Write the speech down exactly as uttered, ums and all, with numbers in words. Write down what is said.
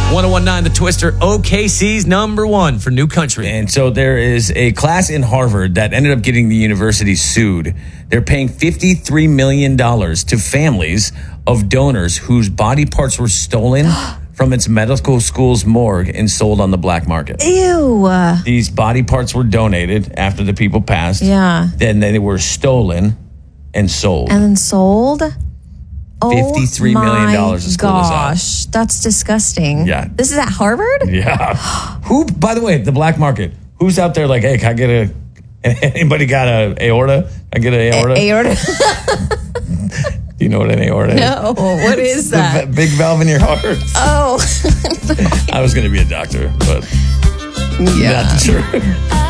ten nineteen The Twister, O K C's number one for New Country. And so there is a class in Harvard that ended up getting the university sued. They're paying fifty-three million dollars to families of donors whose body parts were stolen from its medical school's morgue and sold on the black market. Ew. These body parts were donated after the people passed. Yeah. Then they were stolen and sold. And then sold? Oh, fifty-three million dollars my the school was at. gosh, that's disgusting. Yeah. This is at Harvard? Yeah. Who, by the way, the black market, who's out there like, hey, can I get a, anybody got a aorta? I get an aorta? A- aorta? Do you know what an aorta is? No, what is The that? v- big valve in your heart. Oh. I was going to be a doctor, but Yeah. not sure.